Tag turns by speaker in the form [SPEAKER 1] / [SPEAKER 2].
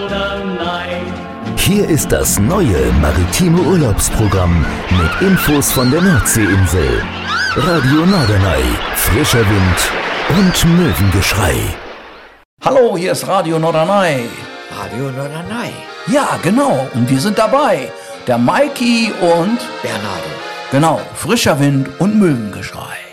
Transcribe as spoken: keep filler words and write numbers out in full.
[SPEAKER 1] Hier ist das neue maritime Urlaubsprogramm mit Infos von der Nordseeinsel. Radio Norderney, frischer Wind und Möwengeschrei.
[SPEAKER 2] Hallo, hier ist Radio Norderney.
[SPEAKER 3] Radio Norderney.
[SPEAKER 2] Ja, genau. Und wir sind dabei. Der Maiki und
[SPEAKER 3] Bernardo.
[SPEAKER 2] Genau, frischer Wind und Möwengeschrei.